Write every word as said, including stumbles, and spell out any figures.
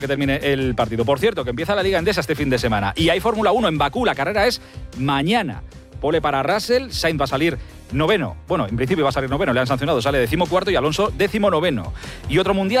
que termine el partido. Por cierto, que empieza la Liga Endesa este fin de semana. Y hay Fórmula uno en Bakú, la carrera es mañana. Pole para Russell, Sainz va a salir noveno. Bueno, en principio va a salir noveno, le han sancionado, sale decimocuarto y Alonso décimo noveno. Y otro mundial.